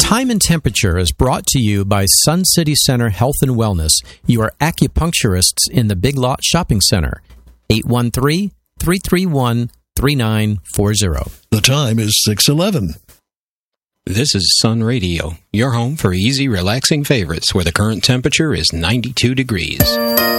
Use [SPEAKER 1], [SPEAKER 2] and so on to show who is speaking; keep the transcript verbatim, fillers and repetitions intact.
[SPEAKER 1] Time and Temperature is brought to you by Sun City Center Health and Wellness, your acupuncturists in the Big Lot Shopping Center. eight one three, three three one, three nine four zero.
[SPEAKER 2] The time is six eleven.
[SPEAKER 3] This is Sun Radio, your home for easy, relaxing favorites where the current temperature is ninety-two degrees.